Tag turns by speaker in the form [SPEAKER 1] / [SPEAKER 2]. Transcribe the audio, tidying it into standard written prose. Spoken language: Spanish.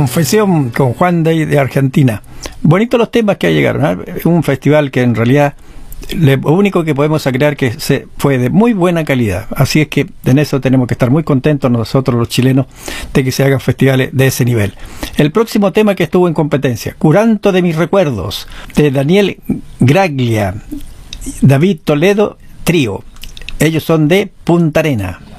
[SPEAKER 1] Confesión con Juan de Argentina. Bonitos los temas que llegaron, ¿eh? Un festival que en realidad lo único que podemos aclarar que fue de muy buena calidad, así es que en eso tenemos que estar muy contentos nosotros los chilenos de que se hagan festivales de ese nivel. El próximo tema que estuvo en competencia, Curanto de mis recuerdos, de Daniel Graglia, David Toledo, trío. Ellos son de Punta Arenas.